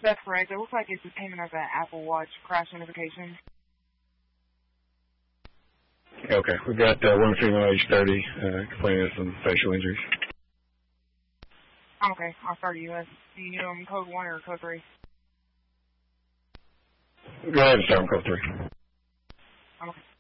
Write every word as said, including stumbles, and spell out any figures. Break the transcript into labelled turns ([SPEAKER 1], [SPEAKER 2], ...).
[SPEAKER 1] That's correct. It looks like it's just payment of an Apple Watch crash notification.
[SPEAKER 2] Okay, we've got uh, one female age thirty uh, complaining of some facial injuries.
[SPEAKER 1] Okay, I'll start you. Uh, do you need them code one or code three?
[SPEAKER 2] Go ahead and start on code three.
[SPEAKER 1] Okay.